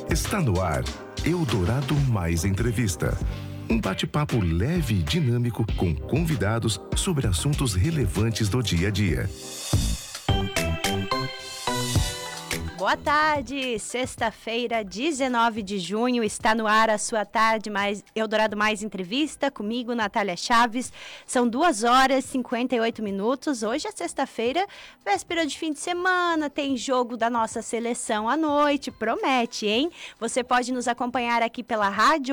Está no ar, Eldorado Mais Entrevista. Um bate-papo leve e dinâmico com convidados sobre assuntos relevantes do dia a dia. Boa tarde, sexta-feira, 19 de junho, está no ar a sua tarde mais Eldorado Mais Entrevista, comigo, Natália Chaves. São 2 horas e 58 minutos, hoje é sexta-feira, véspera de fim de semana, tem jogo da nossa seleção à noite, promete, hein? Você pode nos acompanhar aqui pela rádio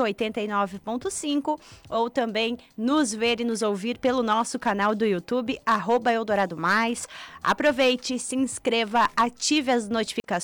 89.5 ou também nos ver e nos ouvir pelo nosso canal do YouTube, @Eldorado Mais. Aproveite, se inscreva, ative as notificações.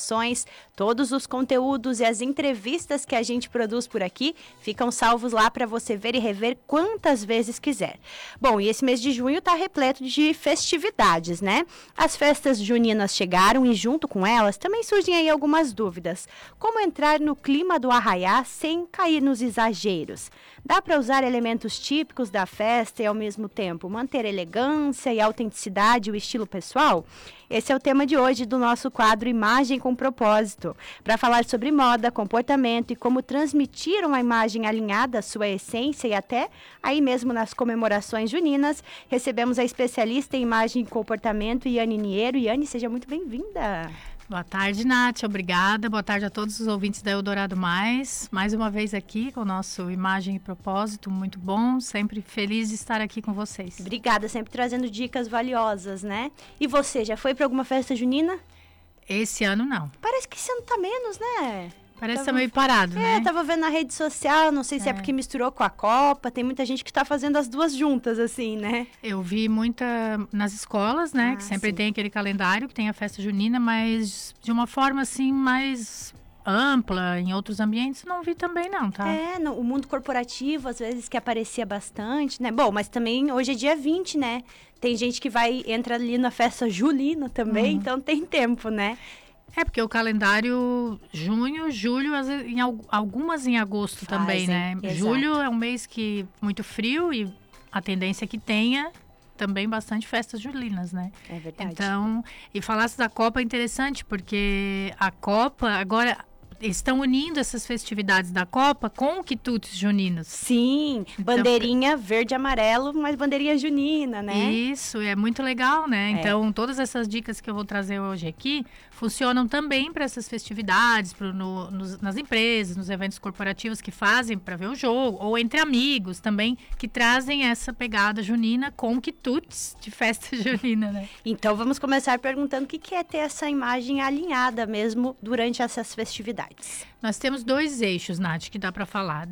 Todos os conteúdos e as entrevistas que a gente produz por aqui ficam salvos lá para você ver e rever quantas vezes quiser. Bom, e esse mês de junho está repleto de festividades, né? As festas juninas chegaram e junto com elas também surgem aí algumas dúvidas. Como entrar no clima do arraiá sem cair nos exageros? Dá para usar elementos típicos da festa e ao mesmo tempo manter elegância e autenticidade e o estilo pessoal? Esse é o tema de hoje do nosso quadro Imagem com Propósito. Para falar sobre moda, comportamento e como transmitir uma imagem alinhada à sua essência e até aí mesmo nas comemorações juninas, recebemos a especialista em imagem e comportamento, Iane Niero. Iane, seja muito bem-vinda. Boa tarde, Nath. Obrigada. Boa tarde a todos os ouvintes da Eldorado Mais uma vez aqui com o nosso Imagem e Propósito, muito bom. Sempre feliz de estar aqui com vocês. Obrigada, sempre trazendo dicas valiosas, né? E você, já foi para alguma festa junina? Esse ano não. Parece que esse ano tá menos, né? Parece que tá meio parado, né? Tava vendo na rede social, não sei se é porque misturou com a Copa, tem muita gente que tá fazendo as duas juntas, assim, né? Eu vi muita nas escolas, né? Que sempre tem aquele calendário que tem a festa junina, mas de uma forma, assim, mais ampla, em outros ambientes, não vi também não, tá? O mundo corporativo, às vezes, que aparecia bastante, né? Bom, mas também hoje é dia 20, né? Tem gente que entra ali na festa julina também, então tem tempo, né? É, porque o calendário junho, julho, às vezes, algumas em agosto também, né? Exato. Julho é um mês que muito frio e a tendência é que tenha também bastante festas julinas, né? É verdade. Então, e falasse da Copa é interessante, porque a Copa agora estão unindo essas festividades da Copa com quitutes juninos. Sim, bandeirinha verde e amarelo, mas bandeirinha junina, né? Isso, é muito legal, né? Então, todas essas dicas que eu vou trazer hoje aqui funcionam também para essas festividades, nas empresas, nos eventos corporativos que fazem para ver o jogo, ou entre amigos também, que trazem essa pegada junina com quitutes de festa junina, né? Então, vamos começar perguntando o que é ter essa imagem alinhada mesmo durante essas festividades. Nós temos 2 eixos, Nath, que dá para falar.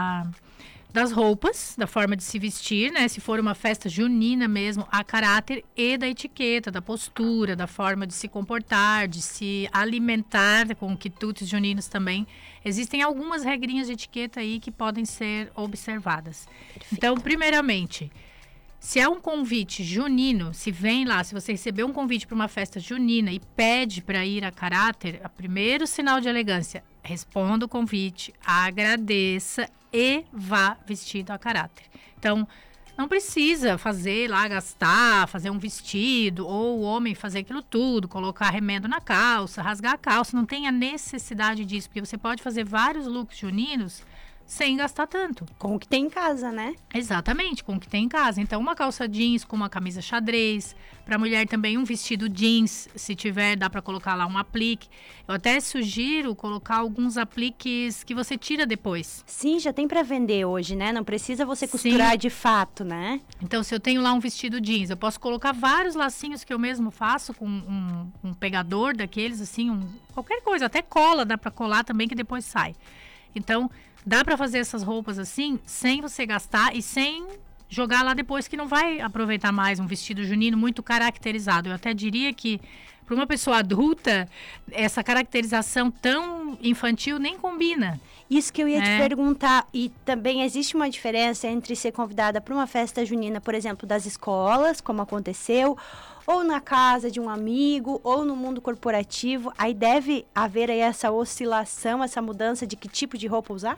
Das roupas, da forma de se vestir, né? Se for uma festa junina mesmo, a caráter, e da etiqueta, da postura, da forma de se comportar, de se alimentar com quitutes juninos também. Existem algumas regrinhas de etiqueta aí que podem ser observadas. Perfeito. Então, primeiramente, se é um convite junino, se você recebeu um convite para uma festa junina e pede para ir a caráter, o primeiro sinal de elegância, responda o convite, agradeça e vá vestido a caráter. Então, não precisa fazer um vestido, ou o homem fazer aquilo tudo, colocar remendo na calça, rasgar a calça, não tem a necessidade disso, porque você pode fazer vários looks juninos sem gastar tanto. Com o que tem em casa, né? Exatamente, com o que tem em casa. Então, uma calça jeans com uma camisa xadrez. Para mulher também um vestido jeans, se tiver, dá para colocar lá um aplique. Eu até sugiro colocar alguns apliques que você tira depois. Sim, já tem para vender hoje, né? Não precisa você costurar de fato, né? Então, se eu tenho lá um vestido jeans, eu posso colocar vários lacinhos que eu mesmo faço com um pegador daqueles, assim, qualquer coisa. Até cola, dá para colar também que depois sai. Então, dá para fazer essas roupas assim, sem você gastar e sem jogar lá depois, que não vai aproveitar mais um vestido junino muito caracterizado. Eu até diria que, para uma pessoa adulta, essa caracterização tão infantil nem combina. Isso que eu ia te perguntar. E também existe uma diferença entre ser convidada para uma festa junina, por exemplo, das escolas, como aconteceu, ou na casa de um amigo, ou no mundo corporativo. Aí deve haver aí essa oscilação, essa mudança de que tipo de roupa usar?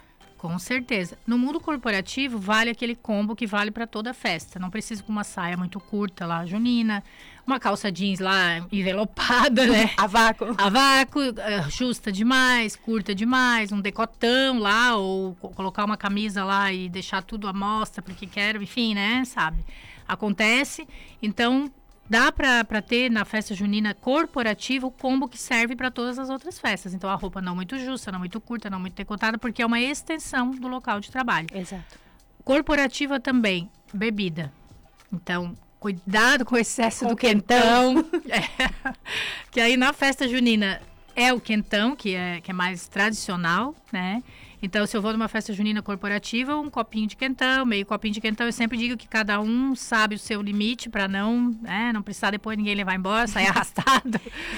Com certeza. No mundo corporativo, vale aquele combo que vale para toda festa. Não precisa com uma saia muito curta lá, junina, uma calça jeans lá envelopada, né? A vácuo. A vácuo, justa demais, curta demais, um decotão lá, ou colocar uma camisa lá e deixar tudo à mostra porque quero, enfim, né? Sabe? Acontece. Então, dá para ter na festa junina corporativa o combo que serve para todas as outras festas. Então, a roupa não muito justa, não muito curta, não muito decotada, porque é uma extensão do local de trabalho. Exato. Corporativa também, bebida. Então, cuidado com o excesso Com do o quentão. Que aí na festa junina é o quentão, que é mais tradicional, né? Então, se eu vou numa festa junina corporativa, um copinho de quentão, meio copinho de quentão, eu sempre digo que cada um sabe o seu limite para não precisar depois ninguém levar embora, sair arrastado.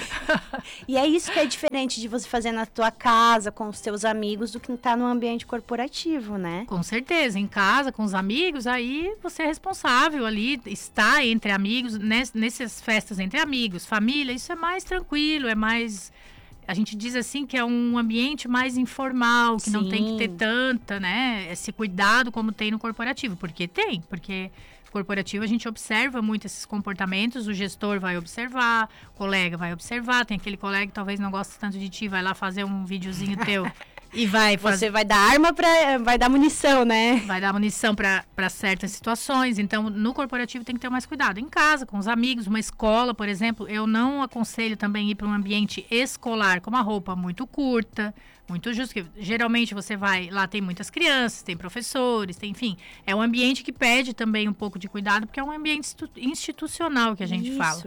E é isso que é diferente de você fazer na tua casa, com os teus amigos, do que estar no ambiente corporativo, né? Com certeza, em casa, com os amigos, aí você é responsável ali, está entre amigos, nessas festas entre amigos, família, isso é mais tranquilo, é mais... A gente diz assim que é um ambiente mais informal, que não tem que ter tanta, né, esse cuidado como tem no corporativo. Porque corporativo a gente observa muito esses comportamentos, o gestor vai observar, o colega vai observar, tem aquele colega que talvez não gosta tanto de ti, vai lá fazer um videozinho teu e vai fazer... Você vai dar arma vai dar munição, né? Vai dar munição para certas situações. Então, no corporativo tem que ter mais cuidado. Em casa, com os amigos, uma escola, por exemplo, eu não aconselho também ir para um ambiente escolar com uma roupa muito curta, muito justa. Geralmente você vai, lá tem muitas crianças, tem professores, tem, enfim. É um ambiente que pede também um pouco de cuidado, porque é um ambiente institucional que a gente fala.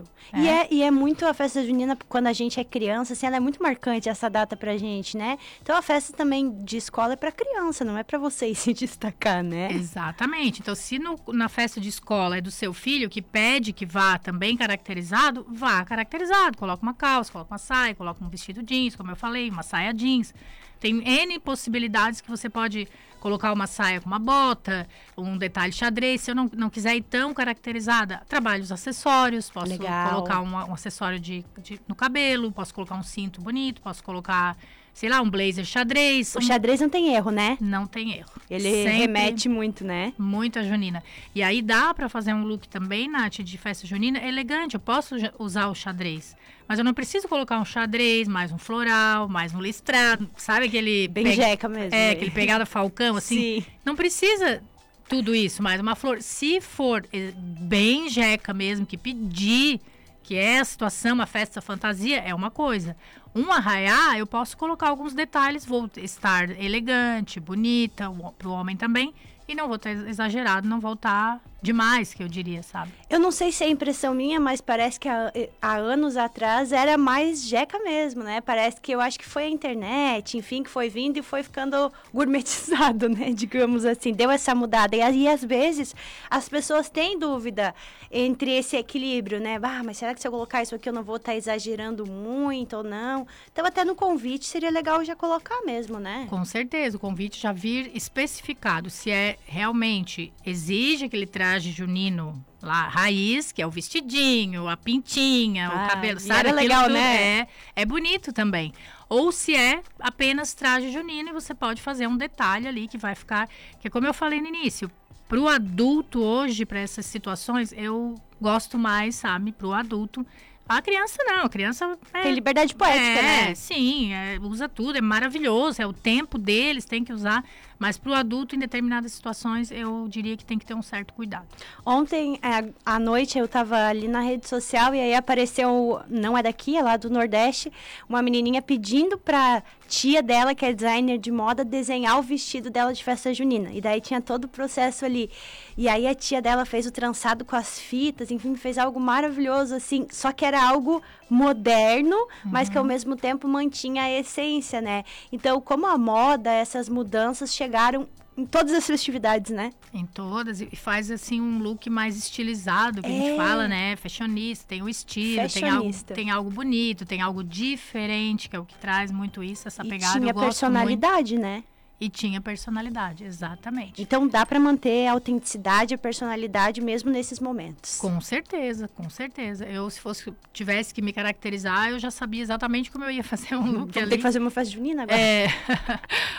E é muito a festa junina, quando a gente é criança, assim, ela é muito marcante essa data pra gente, né? Então a festa também de escola é pra criança, não é pra vocês se destacar, né? Exatamente. Então, se na festa de escola é do seu filho que pede que vá também caracterizado, vá caracterizado. Coloca uma calça, coloca uma saia, coloca um vestido jeans, como eu falei, uma saia jeans. Tem N possibilidades que você pode colocar uma saia com uma bota, um detalhe xadrez. Se eu não quiser ir tão caracterizada, trabalho os acessórios. Posso colocar um acessório no cabelo, posso colocar um cinto bonito, posso colocar, sei lá, um blazer xadrez. O xadrez não tem erro, né? Não tem erro. Ele remete muito, né? Muito a junina. E aí dá pra fazer um look também, Nath, de festa junina elegante. Eu posso usar o xadrez. Mas eu não preciso colocar um xadrez, mais um floral, mais um listrado. Sabe aquele... Bem jeca mesmo. Aquele pegada falcão, assim. Sim. Não precisa tudo isso, mais uma flor. Se for bem jeca mesmo, que pedir, que é a situação, uma festa fantasia, é uma coisa. Um arraiá, eu posso colocar alguns detalhes, vou estar elegante, bonita, pro homem também, e não vou estar exagerado, não vou estar demais, que eu diria, sabe? Eu não sei se é impressão minha, mas parece que há anos atrás era mais jeca mesmo, né? Parece que eu acho que foi a internet, enfim, que foi vindo e foi ficando gourmetizado, né? Digamos assim, deu essa mudada. E aí, às vezes, as pessoas têm dúvida entre esse equilíbrio, né? Mas será que se eu colocar isso aqui eu não vou estar exagerando muito ou não? Então, até no convite seria legal já colocar mesmo, né? Com certeza, o convite já vir especificado, se é realmente exige aquele traje junino lá, raiz, que é o vestidinho, a pintinha, o cabelo, sabe? É legal, tudo, né? É bonito também. Ou se é apenas traje junino e você pode fazer um detalhe ali que vai ficar, que é como eu falei no início, pro adulto hoje, para essas situações, eu gosto mais, sabe, pro adulto. A criança não, a criança... tem liberdade poética, né? Sim, usa tudo, é maravilhoso, é o tempo deles, tem que usar. Mas para o adulto, em determinadas situações, eu diria que tem que ter um certo cuidado. Ontem, à noite, eu estava ali na rede social e aí apareceu, não é daqui, é lá do Nordeste, uma menininha pedindo para tia dela, que é designer de moda, desenhar o vestido dela de festa junina. E daí tinha todo o processo ali. E aí a tia dela fez o trançado com as fitas, enfim, fez algo maravilhoso, assim, só que era algo moderno, mas que ao mesmo tempo mantinha a essência, né? Então, como a moda, essas mudanças chegaram em todas as festividades, né? Em todas, e faz assim um look mais estilizado, que a gente fala, né? Fashionista, tem o estilo, tem algo bonito, tem algo diferente, que é o que traz muito isso, essa pegada. E tinha personalidade, muito, né? E tinha personalidade, exatamente. Então dá para manter a autenticidade, a personalidade mesmo nesses momentos. Com certeza, com certeza. Eu, se tivesse que me caracterizar, eu já sabia exatamente como eu ia fazer um look ali. Tem que fazer uma festa junina agora.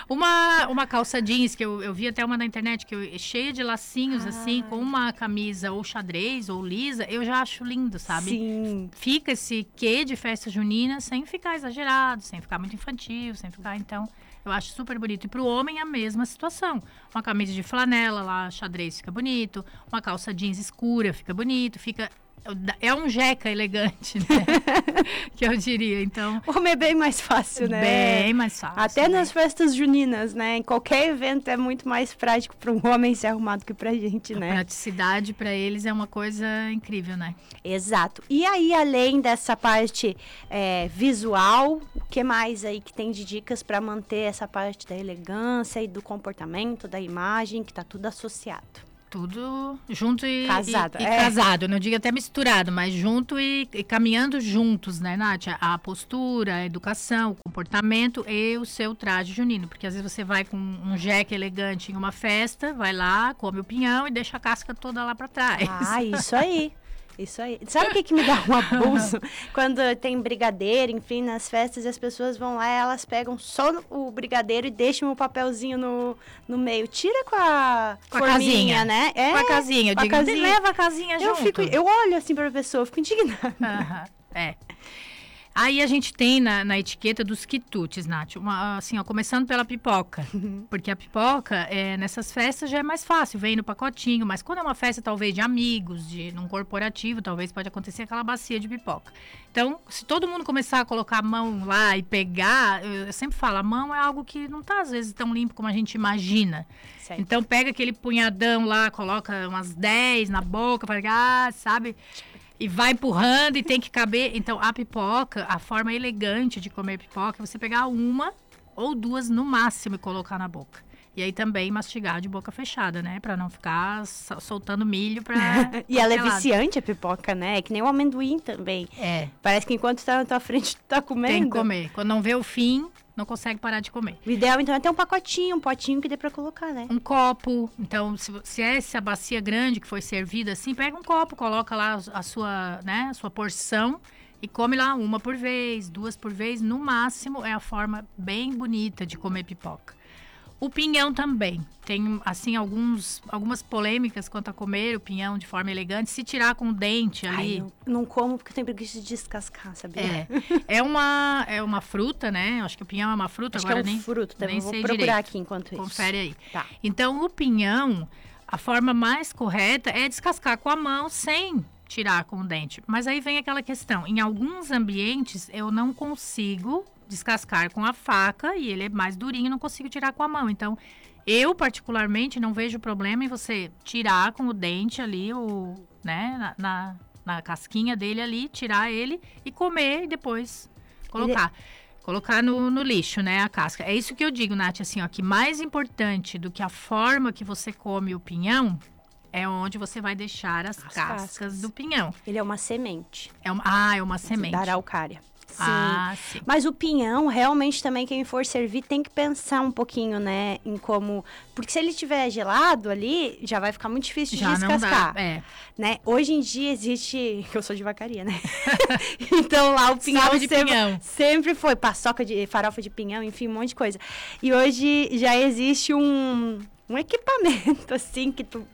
Uma calça jeans, que eu vi até uma na internet, cheia de lacinhos, assim, com uma camisa ou xadrez ou lisa, eu já acho lindo, sabe? Sim. Fica esse quê de festa junina sem ficar exagerado, sem ficar muito infantil, sem ficar, então... Eu acho super bonito. E pro homem a mesma situação. Uma camisa de flanela lá, xadrez, fica bonito. Uma calça jeans escura, fica bonito. É um jeca elegante, né? Que eu diria, então... O homem é bem mais fácil, né? Bem mais fácil. Até nas festas juninas, né? Em qualquer evento é muito mais prático para um homem se arrumar do que pra gente, né? A praticidade para eles é uma coisa incrível, né? Exato. E aí, além dessa parte visual, o que mais aí que tem de dicas para manter essa parte da elegância e do comportamento, da imagem, que tá tudo associado? Tudo junto e casado. Casado, não digo até misturado, mas junto e caminhando juntos, né, Nath? A postura, a educação, o comportamento e o seu traje junino. Porque às vezes você vai com um jeque elegante em uma festa, vai lá, come o pinhão e deixa a casca toda lá para trás. Ah, isso aí. Isso aí. Sabe o que me dá um abuso? Quando tem brigadeiro, enfim, nas festas, as pessoas vão lá e elas pegam só o brigadeiro e deixam o papelzinho no meio. Tira com a casinha, né? Com a casinha. Eu digo, leva a casinha junto. Eu olho assim pra pessoa, fico indignada. Aí a gente tem na etiqueta dos quitutes, Nath, assim, ó, começando pela pipoca. Porque a pipoca, nessas festas já é mais fácil, vem no pacotinho. Mas quando é uma festa, talvez, de amigos, num corporativo, talvez pode acontecer aquela bacia de pipoca. Então, se todo mundo começar a colocar a mão lá e pegar, eu sempre falo, a mão é algo que não tá, às vezes, tão limpo como a gente imagina. Certo. Então, pega aquele punhadão lá, coloca umas 10 na boca, fala, sabe... E vai empurrando e tem que caber. Então, a pipoca, a forma elegante de comer pipoca é você pegar uma ou duas no máximo e colocar na boca. E aí também mastigar de boca fechada, né? Pra não ficar soltando milho pra... E ela é viciante, a pipoca, né? É que nem o amendoim também. Parece que enquanto tá na tua frente, tu tá comendo. Tem que comer. Quando não vê o fim... não consegue parar de comer. O ideal, então, é ter um pacotinho, um potinho que dê pra colocar, né? Um copo. Então, se é essa bacia grande que foi servida assim, pega um copo, coloca lá a sua porção e come lá uma por vez, duas por vez. No máximo, é a forma bem bonita de comer pipoca. O pinhão também. Tem, assim, algumas polêmicas quanto a comer o pinhão de forma elegante. Se tirar com o dente ali... Ai, não como porque eu tenho preguiça de descascar, sabia? É uma fruta, né? Acho que o pinhão é uma fruta. Acho agora que é um fruto também. Nem vou sei procurar direito. Aqui enquanto isso. Confere aí. Tá. Então, o pinhão, a forma mais correta é descascar com a mão sem tirar com o dente. Mas aí vem aquela questão. Em alguns ambientes, eu não consigo... descascar com a faca e ele é mais durinho, não consigo tirar com a mão. Então, eu particularmente não vejo problema em você tirar com o dente ali, né, na casquinha dele ali, tirar ele e comer e depois colocar. Colocar no lixo, né, a casca. É isso que eu digo, Nath, assim, ó, que mais importante do que a forma que você come o pinhão é onde você vai deixar as cascas do pinhão. Ele é uma semente. É uma semente. Da araucária. Sim. Mas o pinhão, realmente, também, quem for servir, tem que pensar um pouquinho, né, em como... Porque se ele estiver gelado ali, já vai ficar muito difícil de descascar. Não dá, né? Hoje em dia existe... Eu sou de vacaria, né? Então, lá o pinhão, sempre foi paçoca de farofa de pinhão, enfim, um monte de coisa. E hoje já existe um equipamento, assim, que tu...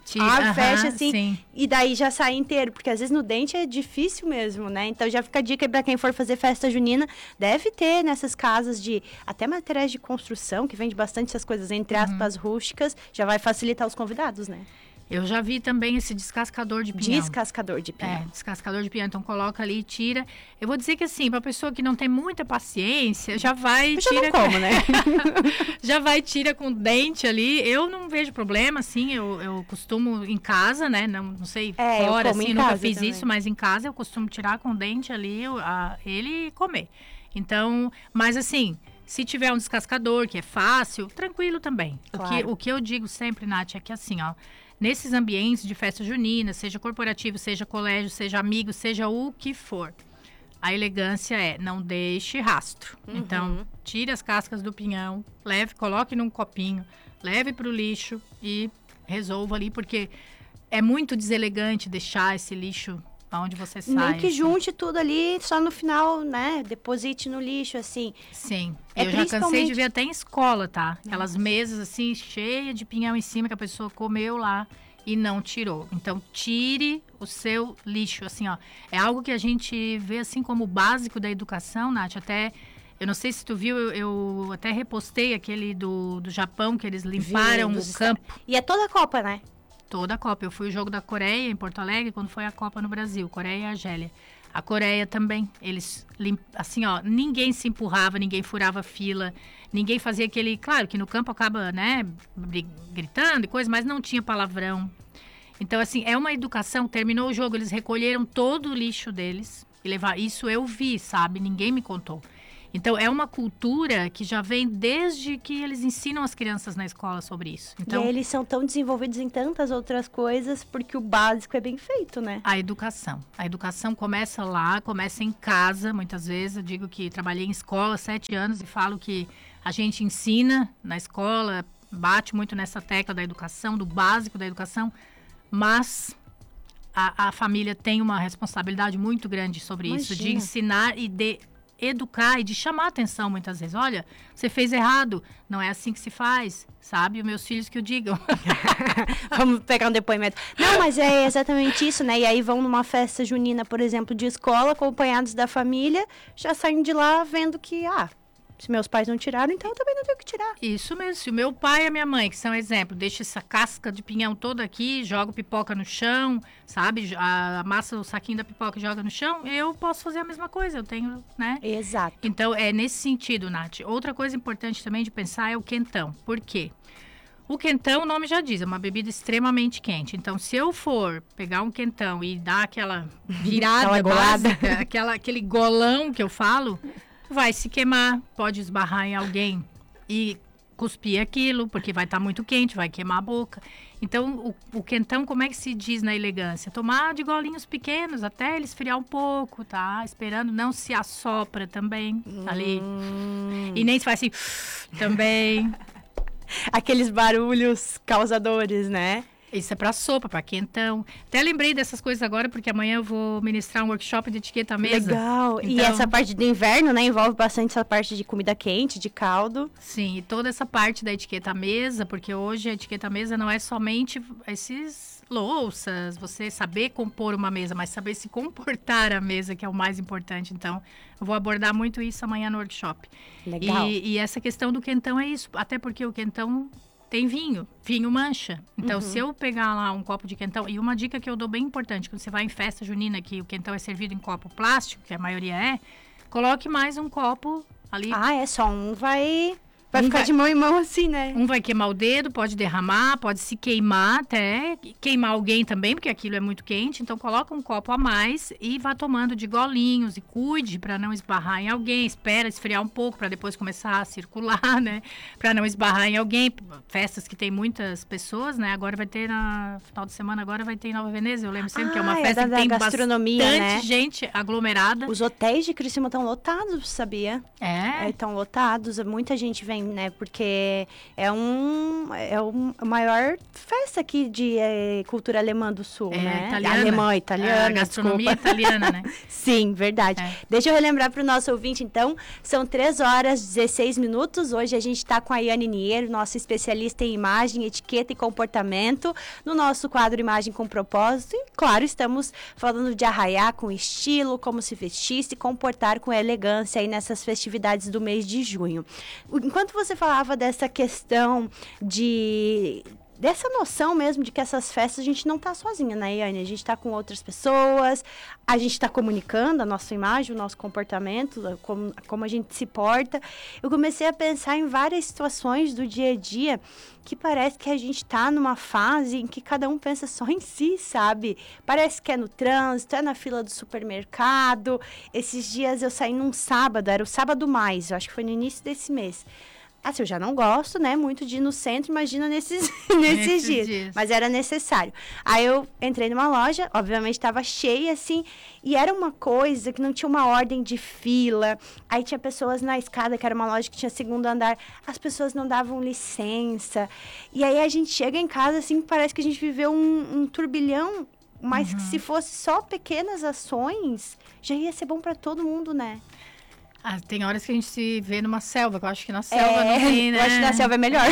fecha assim, sim. E daí já sai inteiro, porque às vezes no dente é difícil mesmo, né? Então já fica a dica pra quem for fazer festa junina, deve ter nessas casas de até materiais de construção, que vende bastante essas coisas, entre aspas, rústicas, já vai facilitar os convidados, né? Eu já vi também esse descascador de pinhão. Descascador de pinhão. Descascador de pinhão. Então, coloca ali e tira. Eu vou dizer que, assim, pra pessoa que não tem muita paciência, já vai e tira... não como, né? Já vai e tira com o dente ali. Eu não vejo problema, assim. Eu costumo em casa, né? Não sei, fora, assim, nunca fiz também. Isso. Mas em casa eu costumo tirar com o dente ali ele e comer. Então, mas assim... Se tiver um descascador, que é fácil, tranquilo também. Claro. O que eu digo sempre, Nath, é que assim, ó... Nesses ambientes de festa junina, seja corporativo, seja colégio, seja amigo, seja o que for, a elegância é não deixe rastro. Então, tire as cascas do pinhão, coloque num copinho, leve para o lixo e resolva ali, porque é muito deselegante deixar esse lixo aonde você sai. Nem que assim. junte tudo ali, só no final, né? Deposite no lixo, assim. Sim. É Eu já cansei de principalmente- ver até em escola, tá? Aquelas mesas assim, cheias de pinhão em cima que a pessoa comeu lá e não tirou. Então, tire o seu lixo, assim, ó. É algo que a gente vê assim como básico da educação, Nath. Até, eu não sei se tu viu, eu até repostei aquele do Japão, que eles limparam Vi, o campo. E é toda a Copa, né? Toda a Copa. Eu fui o jogo da Coreia em Porto Alegre quando foi a Copa no Brasil, Coreia e Argélia. A Coreia também, eles, assim, ó, ninguém se empurrava, ninguém furava fila, ninguém fazia aquele... Claro que no campo acaba, né, gritando e coisa, mas não tinha palavrão. Então, assim, é uma educação. Terminou o jogo, eles recolheram todo o lixo deles e levaram. Isso eu vi, sabe? Ninguém me contou. Então, é uma cultura que já vem desde que eles ensinam as crianças na escola sobre isso. Então, E aí eles são tão desenvolvidos em tantas outras coisas, porque o básico é bem feito, né? a educação. A educação começa lá, começa em casa, muitas vezes. Eu digo que trabalhei em escola 7 anos e falo que a gente ensina na escola, bate muito nessa tecla da educação, do básico da educação, mas a família tem uma responsabilidade muito grande sobre isso, de Imagina. ensinar e de educar e de chamar a atenção muitas vezes. Olha, você fez errado, não é assim que se faz, sabe? Os meus filhos que o digam. Vamos pegar um depoimento. Não, mas é exatamente isso, né? E aí vão numa festa junina, por exemplo, de escola, acompanhados da família, já saem de lá vendo que, se meus pais não tiraram, então eu também não tenho que tirar. Isso mesmo. Se o meu pai e a minha mãe, que são exemplo, deixa essa casca de pinhão toda aqui, joga pipoca no chão, sabe? Amassa o saquinho da pipoca e joga no chão, eu posso fazer a mesma coisa. Eu tenho, né? Exato. Então, é nesse sentido, Nath. Outra coisa importante também de pensar é o quentão. Por quê? O quentão, o nome já diz, é uma bebida extremamente quente. Então, se eu for pegar um quentão e dar aquela virada Aquela golada. básica, aquele golão que eu falo, vai se queimar, pode esbarrar em alguém e cuspir aquilo, porque vai estar muito quente, vai queimar a boca. Então, o quentão, como é que se diz na elegância? Tomar de golinhos pequenos até ele esfriar um pouco, tá? Esperando, não se assopra também ali. E nem se faz assim, também. Aqueles barulhos causadores, né? Isso é para sopa, para quentão. Até lembrei dessas coisas agora, porque amanhã eu vou ministrar um workshop de etiqueta à mesa. Legal. E Então- essa parte do inverno, né? Envolve bastante essa parte de comida quente, de caldo. Sim, e toda essa parte da etiqueta à mesa, porque hoje a etiqueta à mesa não é somente esses louças, você saber compor uma mesa, mas saber se comportar à mesa, que é o mais importante. Então, eu vou abordar muito isso amanhã no workshop. Legal. E essa questão do quentão é isso, até porque o quentão tem vinho mancha. Então, se eu pegar lá um copo de quentão, e uma dica que eu dou bem importante, quando você vai em festa junina, que o quentão é servido em copo plástico, que a maioria é, coloque mais um copo ali. É só um vai Um ficar vai- de mão em mão assim, né? Um vai queimar o dedo, pode derramar, pode se queimar até, queimar alguém também, porque aquilo é muito quente. Então, coloca um copo a mais e vá tomando de golinhos e cuide para não esbarrar em alguém. Espera esfriar um pouco para depois começar a circular, né? Para não esbarrar em alguém. Festas que tem muitas pessoas, né? Agora vai ter no final de semana, agora vai ter em Nova Veneza. Eu lembro sempre que é uma É festa da que tem gastronomia, bastante né? gente aglomerada. Os hotéis de Criciúma estão lotados, sabia? É. Estão lotados, muita gente vem, né? Porque é a maior festa aqui de cultura alemã do sul, né? Italiana. Italiana, Gastronomia desculpa. italiana, né? Sim, verdade. É. Deixa eu relembrar para o nosso ouvinte, então, são 3 horas e 16 minutos. Hoje a gente está com a Yane Niero, nossa especialista em imagem, etiqueta e comportamento, no nosso quadro Imagem com Propósito. E, claro, estamos falando de arraiar com estilo, como se vestir, se comportar com elegância aí nessas festividades do mês de junho. Enquanto você falava dessa questão dessa noção mesmo de que essas festas a gente não tá sozinha, né, Yane? A gente tá com outras pessoas, a gente tá comunicando a nossa imagem, o nosso comportamento, como a gente se porta. Eu comecei a pensar em várias situações do dia a dia que parece que a gente tá numa fase em que cada um pensa só em si, sabe? Parece que é no trânsito, é na fila do supermercado. Esses dias eu saí num sábado, era o sábado mais, eu acho que foi no início desse mês. Assim, eu já não gosto, né, muito de ir no centro, imagina nesses dias. Mas era necessário. Aí eu entrei numa loja, obviamente estava cheia, assim, e era uma coisa que não tinha uma ordem de fila. Aí tinha pessoas na escada, que era uma loja que tinha segundo andar, as pessoas não davam licença. E aí a gente chega em casa, assim, parece que a gente viveu um turbilhão mas que se fosse só pequenas ações, já ia ser bom para todo mundo, né? Tem horas que a gente se vê numa selva, que eu acho que na selva não tem, né? Eu acho que na selva é melhor.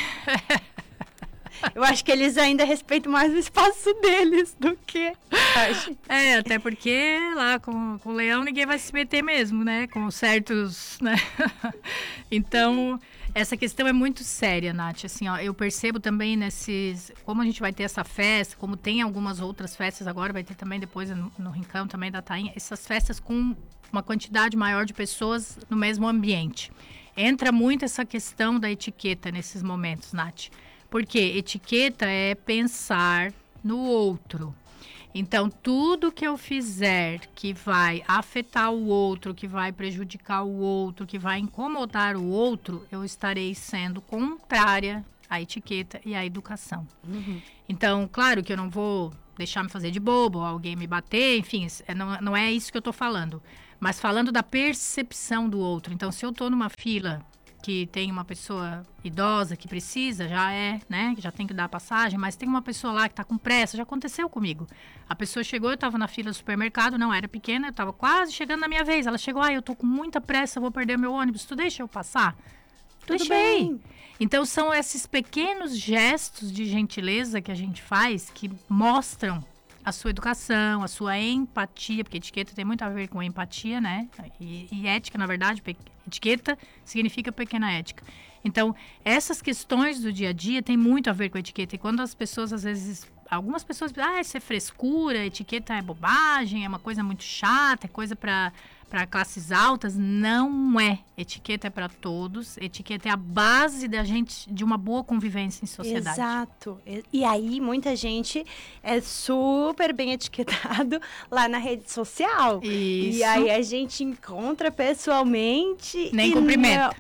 Eu acho que eles ainda respeitam mais o espaço deles do que... até porque lá com o leão ninguém vai se meter mesmo, né? Com certos, né? Então, essa questão é muito séria, Nath. Assim, ó, eu percebo também como a gente vai ter essa festa, como tem algumas outras festas agora, vai ter também depois no Rincão também da Tainha, essas festas com uma quantidade maior de pessoas no mesmo ambiente. Entra muito essa questão da etiqueta nesses momentos, Nath. Porque etiqueta é pensar no outro. Então, tudo que eu fizer que vai afetar o outro, que vai prejudicar o outro, que vai incomodar o outro, eu estarei sendo contrária à etiqueta e à educação. Então, claro que eu não vou deixar me fazer de bobo, alguém me bater, enfim, não é isso que eu estou falando. Mas falando da percepção do outro. Então, se eu estou numa fila que tem uma pessoa idosa que precisa, né? Que já tem que dar a passagem, mas tem uma pessoa lá que está com pressa, já aconteceu comigo. A pessoa chegou, eu estava na fila do supermercado, não era pequena, eu estava quase chegando na minha vez. Ela chegou, eu tô com muita pressa, vou perder meu ônibus, tu deixa eu passar? Tudo bem. Então, são esses pequenos gestos de gentileza que a gente faz que mostram a sua educação, a sua empatia, porque etiqueta tem muito a ver com empatia, né? E ética, na verdade, etiqueta significa pequena ética. Então, essas questões do dia a dia têm muito a ver com a etiqueta. E quando as pessoas, às vezes, algumas pessoas dizem, isso é frescura, etiqueta é bobagem, é uma coisa muito chata, é coisa para classes altas. Não é. Etiqueta é para todos. Etiqueta é a base de uma boa convivência em sociedade. Exato. E aí, muita gente é super bem etiquetado lá na rede social. Isso. E aí, a gente encontra pessoalmente... Nem cumprimenta.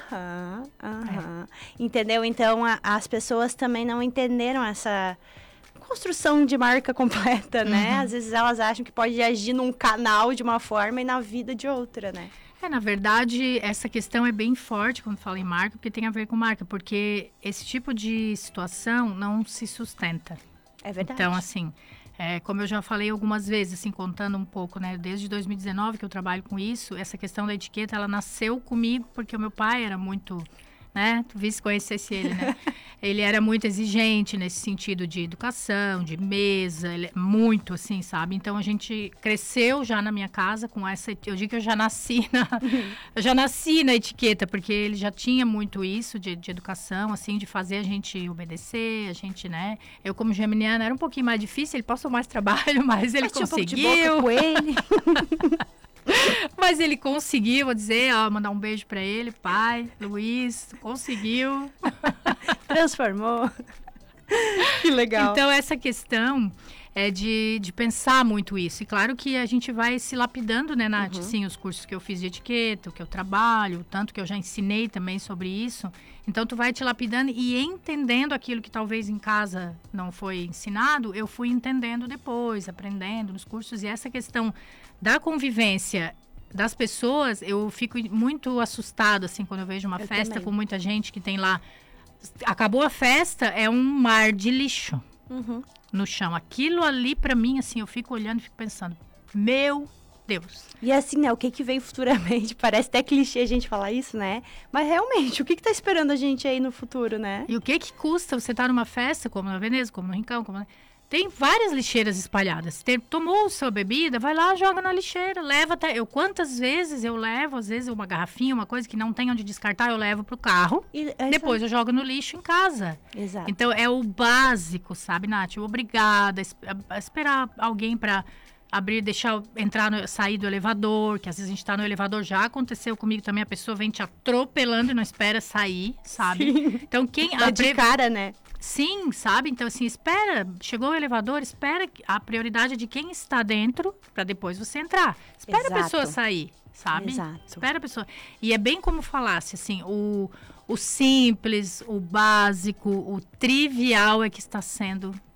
Entendeu? Então, as pessoas também não entenderam essa... construção de marca completa, né? Às vezes elas acham que pode agir num canal de uma forma e na vida de outra, né? Na verdade, essa questão é bem forte quando fala em marca, porque tem a ver com marca, porque esse tipo de situação não se sustenta. É verdade. Então, assim, como eu já falei algumas vezes, assim, contando um pouco, né? Desde 2019 que eu trabalho com isso, essa questão da etiqueta, ela nasceu comigo porque o meu pai era muito... né? Tu visse conhecesse ele, né? Ele era muito exigente nesse sentido de educação, de mesa, ele é muito assim, sabe? Então a gente cresceu já na minha casa com essa, eu digo que eu já nasci na etiqueta, porque ele já tinha muito isso de educação, assim, de fazer a gente obedecer, a gente, né? Eu como geminiana era um pouquinho mais difícil, ele passou mais trabalho, mas ele conseguiu. Um pouco de boca com ele. Mas ele conseguiu, vou dizer, mandar um beijo pra ele, pai, Luiz, conseguiu. Transformou. Que legal. Então, essa questão é de pensar muito isso. E claro que a gente vai se lapidando, né, Nath? Sim, os cursos que eu fiz de etiqueta, o que eu trabalho, o tanto que eu já ensinei também sobre isso. Então, tu vai te lapidando e entendendo aquilo que talvez em casa não foi ensinado, eu fui entendendo depois, aprendendo nos cursos. E essa questão da convivência das pessoas, eu fico muito assustada, assim, quando eu vejo uma festa com muita gente que tem lá... Acabou a festa, é um mar de lixo no chão. Aquilo ali, pra mim, assim, eu fico olhando e fico pensando, meu Deus. E assim, né, o que vem futuramente? Parece até clichê a gente falar isso, né? Mas realmente, o que tá esperando a gente aí no futuro, né? E o que custa você estar numa festa, como na Veneza, como no Rincão, como... Tem várias lixeiras espalhadas. Tomou sua bebida, vai lá, joga na lixeira, leva até... Quantas vezes eu levo, às vezes uma garrafinha, uma coisa que não tem onde descartar, eu levo pro carro. Depois eu jogo no lixo em casa. Exato. Então, é o básico, sabe, Nath? Obrigada a esperar alguém para abrir, sair do elevador, que às vezes a gente tá no elevador, já aconteceu comigo também, a pessoa vem te atropelando e não espera sair, sabe? Sim. Então, quem abre... de cara, né? Sim, sabe? Então, assim, espera. Chegou o elevador, espera a prioridade de quem está dentro para depois você entrar. Espera a pessoa sair, sabe? Exato. Espera a pessoa. E é bem como falasse, assim, o simples, o básico, o trivial é que está sendo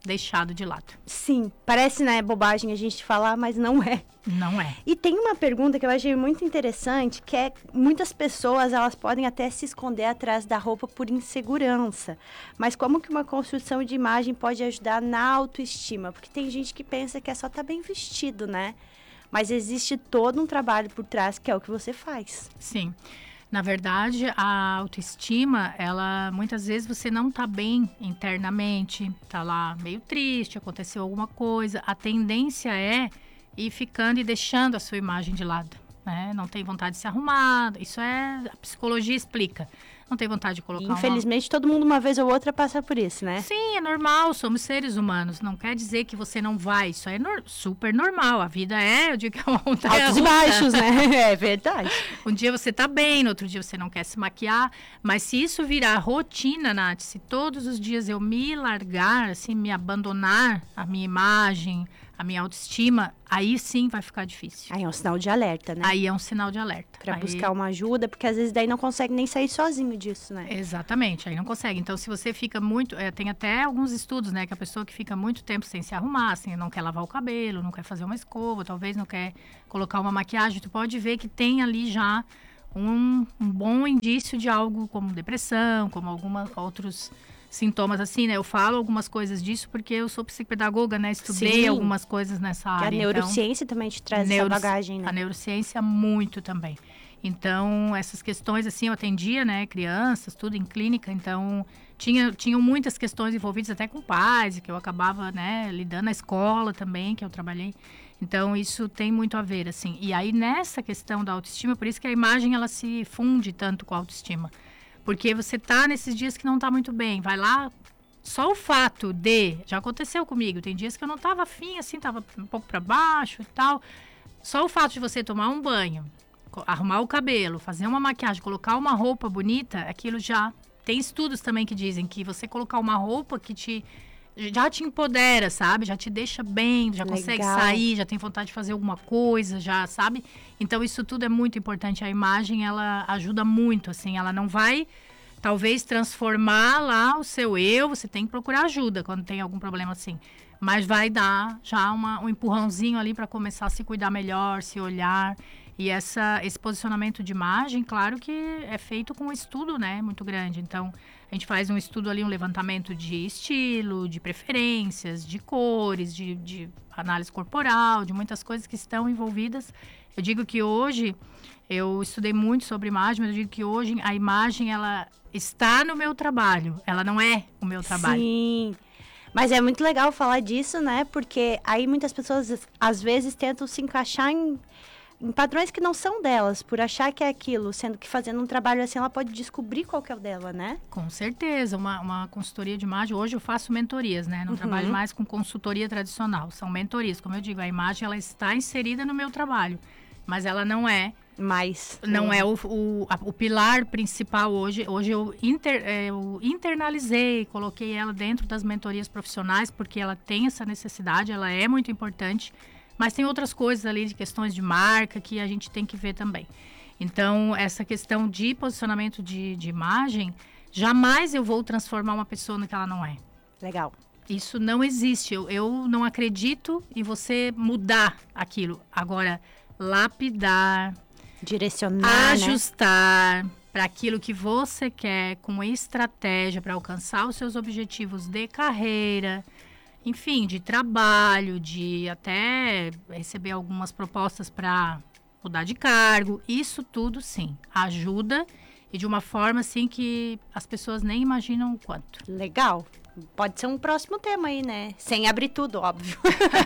deixado de lado. Sim, parece, né, bobagem a gente falar, mas não é. Não é. E tem uma pergunta que eu achei muito interessante, que é muitas pessoas, elas podem até se esconder atrás da roupa por insegurança. Mas como que uma construção de imagem pode ajudar na autoestima? Porque tem gente que pensa que é só estar bem vestido, né? Mas existe todo um trabalho por trás, que é o que você faz. Sim. Na verdade, a autoestima, ela muitas vezes você não tá bem internamente, tá lá meio triste, aconteceu alguma coisa. A tendência é ir ficando e deixando a sua imagem de lado, né? Não tem vontade de se arrumar, isso a psicologia explica. Não tem vontade de colocar Infelizmente, todo mundo uma vez ou outra passa por isso, né? Sim, é normal, somos seres humanos. Não quer dizer que você não vai, isso é super normal. A vida eu digo que é uma montanha altos e baixos, né? É verdade. Um dia você tá bem, no outro dia você não quer se maquiar. Mas se isso virar rotina, Nath, se todos os dias eu me largar, assim, me abandonar a minha imagem, a minha autoestima, aí sim vai ficar difícil. Aí é um sinal de alerta, né? Aí é um sinal de alerta. Pra buscar uma ajuda, porque às vezes daí não consegue nem sair sozinho disso, né? Exatamente, aí não consegue. Então, se você fica muito... tem até alguns estudos, né? Que a pessoa que fica muito tempo sem se arrumar, assim, não quer lavar o cabelo, não quer fazer uma escova, talvez não quer colocar uma maquiagem, tu pode ver que tem ali já um bom indício de algo como depressão, como alguns outros sintomas assim, né? Eu falo algumas coisas disso porque eu sou psicopedagoga, né? Estudei Sim. algumas coisas nessa área. A neurociência também te traz essa bagagem, né? A neurociência muito também. Então, essas questões, assim, eu atendia, né, crianças, tudo em clínica, então tinham muitas questões envolvidas até com pais, que eu acabava, né, lidando na escola também, que eu trabalhei. Então, isso tem muito a ver, assim. E aí, nessa questão da autoestima, por isso que a imagem, ela se funde tanto com a autoestima. Porque você tá nesses dias que não tá muito bem, vai lá, só o fato já aconteceu comigo, tem dias que eu não tava afim, assim, tava um pouco para baixo e tal. Só o fato de você tomar um banho, arrumar o cabelo, fazer uma maquiagem, colocar uma roupa bonita, aquilo já... Tem estudos também que dizem que você colocar uma roupa que já te empodera, sabe? Já te deixa bem, já consegue sair, já tem vontade de fazer alguma coisa, já, sabe? Então, isso tudo é muito importante. A imagem, ela ajuda muito, assim. Ela não vai, talvez, transformar lá o seu eu. Você tem que procurar ajuda quando tem algum problema assim. Mas vai dar já um empurrãozinho ali para começar a se cuidar melhor, se olhar. E esse posicionamento de imagem, claro que é feito com um estudo, né, muito grande. Então, a gente faz um estudo ali, um levantamento de estilo, de preferências, de cores, de análise corporal, de muitas coisas que estão envolvidas. Eu digo que hoje, eu estudei muito sobre imagem, mas eu digo que hoje a imagem, ela está no meu trabalho, ela não é o meu trabalho. Sim. Mas é muito legal falar disso, né? Porque aí muitas pessoas, às vezes, tentam se encaixar em padrões que não são delas, por achar que é aquilo, sendo que fazendo um trabalho assim, ela pode descobrir qual que é o dela, né? Com certeza, uma consultoria de imagem, hoje eu faço mentorias, né? Não trabalho mais com consultoria tradicional, são mentorias, como eu digo, a imagem, ela está inserida no meu trabalho, mas ela não é... Não é o pilar principal hoje eu internalizei, coloquei ela dentro das mentorias profissionais, porque ela tem essa necessidade, ela é muito importante. Mas tem outras coisas ali de questões de marca que a gente tem que ver também. Então, essa questão de posicionamento de imagem, jamais eu vou transformar uma pessoa no que ela não é. Legal. Isso não existe. Eu não acredito em você mudar aquilo. Agora, lapidar, direcionar, ajustar para aquilo que você quer, com estratégia para alcançar os seus objetivos de carreira, enfim, de trabalho, de até receber algumas propostas para mudar de cargo. Isso tudo, sim, ajuda e de uma forma, assim, que as pessoas nem imaginam o quanto. Legal. Pode ser um próximo tema aí, né? Sem abrir tudo, óbvio.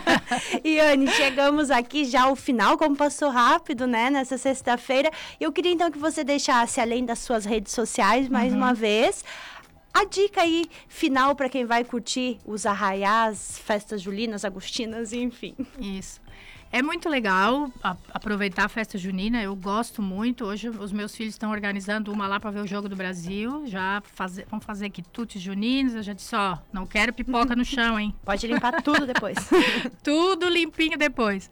E, Anne, chegamos aqui já ao final, como passou rápido, né? Nessa sexta-feira. Eu queria, então, que você deixasse, além das suas redes sociais, mais uma vez... A dica aí final para quem vai curtir os arraiás, festas julinas, agostinas, enfim. Isso. É muito legal aproveitar a festa junina, eu gosto muito. Hoje os meus filhos estão organizando uma lá para ver o Jogo do Brasil. Vão fazer quitutes juninos. Eu já disse, não quero pipoca no chão, hein? Pode limpar tudo depois. Tudo limpinho depois.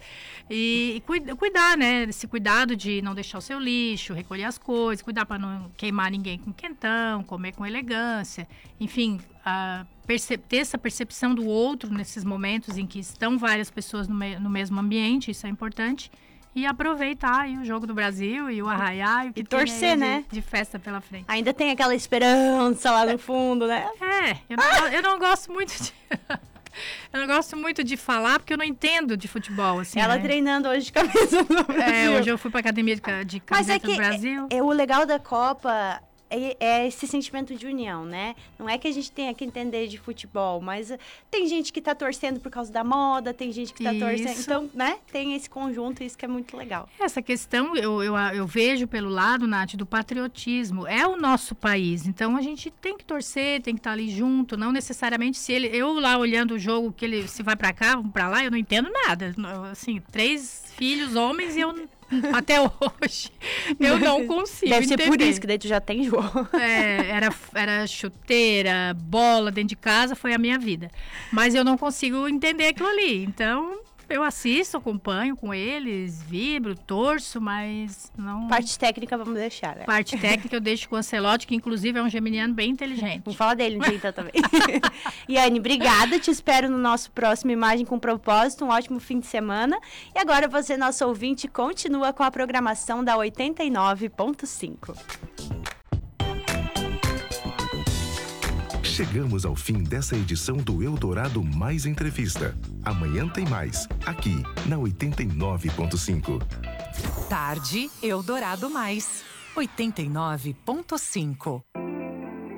E cuidar, né? Esse cuidado de não deixar o seu lixo, recolher as coisas, cuidar para não queimar ninguém com quentão, comer com elegância. Enfim, ter essa percepção do outro nesses momentos em que estão várias pessoas no mesmo ambiente, isso é importante. E aproveitar aí o jogo do Brasil e o arraiar. E o que torcer, né? De festa pela frente. Ainda tem aquela esperança lá no fundo, né? Eu não gosto muito de... Eu não gosto muito de falar, porque eu não entendo de futebol, assim, Ela né? treinando hoje de camisa do Brasil. Hoje eu fui pra academia de camiseta do Brasil. O legal da Copa é esse sentimento de união, né? Não é que a gente tenha que entender de futebol, mas tem gente que tá torcendo por causa da moda, tem gente que tá torcendo... Então, né? Tem esse conjunto, isso que é muito legal. Essa questão, eu vejo pelo lado, Nath, do patriotismo. É o nosso país, então a gente tem que torcer, tem que estar ali junto, não necessariamente eu lá olhando o jogo, que ele se vai pra cá, vamos pra lá, eu não entendo nada. Assim, 3 filhos, homens, e eu... Até hoje, eu não consigo Deve entender. ser por isso que daí tu já tem jogo. Era chuteira, bola dentro de casa, foi a minha vida. Mas eu não consigo entender aquilo ali. Então, eu assisto, acompanho com eles, vibro, torço, mas não... Parte técnica vamos deixar, né? Parte técnica eu deixo com o Ancelotti, que inclusive é um geminiano bem inteligente. Vamos falar dele um dia então também. Yane, obrigada. Te espero no nosso próximo Imagem com Propósito. Um ótimo fim de semana. E agora você, nosso ouvinte, continua com a programação da 89.5. Chegamos ao fim dessa edição do Eldorado Mais Entrevista. Amanhã tem mais, aqui na 89.5. Tarde Eldorado Mais, 89.5.